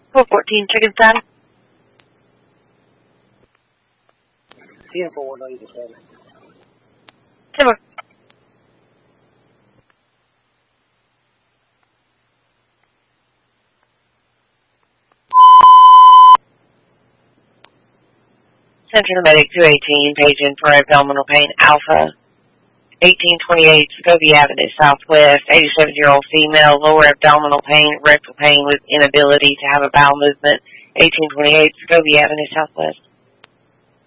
414 Chicken Time. 10-4, no, you just said it. Timber. Central Medic 218, paging for abdominal pain, Alpha. 1828 Scobie Avenue Southwest, 87-year-old female, lower abdominal pain, rectal pain with inability to have a bowel movement, 1828 Scobie Avenue Southwest.